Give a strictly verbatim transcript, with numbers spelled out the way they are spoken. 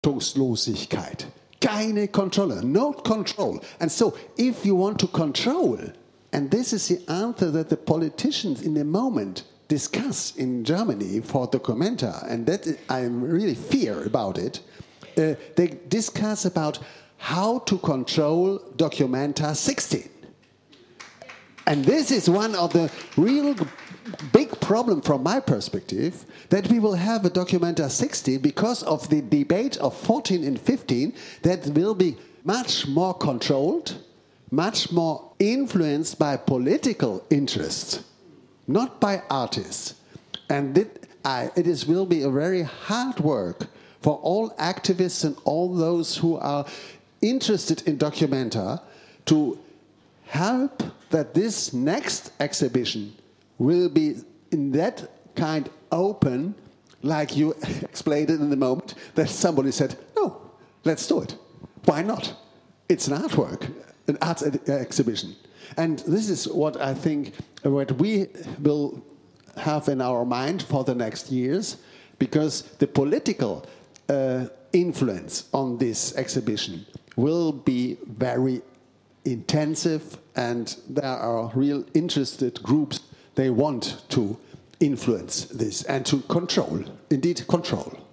Haftungslosigkeit. Keine Kontrolle, no control. And so, if you want to control, and this is the answer that the politicians in the moment discuss in Germany for Documenta, and that I really fear about it, uh, they discuss about how to control Documenta sixteen. And this is one of the real big problem from my perspective, that we will have a Documenta sixteen because of the debate of fourteen and fifteen that will be much more controlled, much more influenced by political interests, not by artists. And it, I, it is, will be a very hard work for all activists and all those who are interested in Documenta to help that this next exhibition will be in that kind open, like you explained it in the moment, that somebody said, no, let's do it. Why not? It's an artwork, an art ed- exhibition. And this is what I think, what we will have in our mind for the next years, because the political uh, influence on this exhibition will be very intensive, and there are real interested groups. They want to influence this and to control, indeed control.